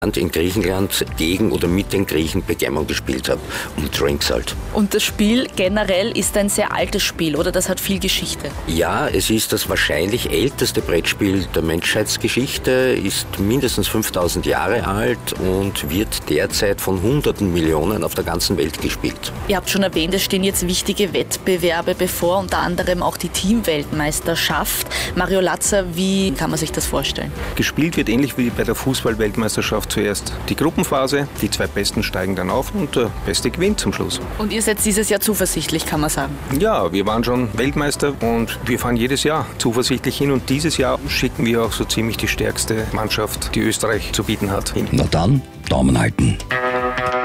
in Griechenland gegen oder mit den Griechen Backgammon gespielt habe und Drinks halt. Und das Spiel generell ist ein sehr altes Spiel, oder? Das hat viel Geschichte. Ja, es ist das wahrscheinlich älteste Brettspiel der Menschheitsgeschichte, ist mindestens 5000 Jahre alt und wird derzeit von Hunderten Millionen auf der ganzen Welt gespielt. Ihr habt schon erwähnt, es stehen jetzt wichtige Wettbewerbe bevor, unter anderem auch die Teamweltmeisterschaft. Mario Latzer, wie kann man sich das vorstellen? Gespielt wird ähnlich wie bei der Fußball-Weltmeisterschaft zuerst die Gruppenphase, die 2 Besten steigen dann auf und der Beste gewinnt zum Schluss. Und ihr seid dieses Jahr zuversichtlich, kann man sagen? Ja, wir waren schon Weltmeister und wir fahren jedes Jahr zuversichtlich hin und dieses Jahr schicken wir auch so ziemlich die stärkste Mannschaft, die Österreich zu bieten hat, hin. Na dann, Daumen halten.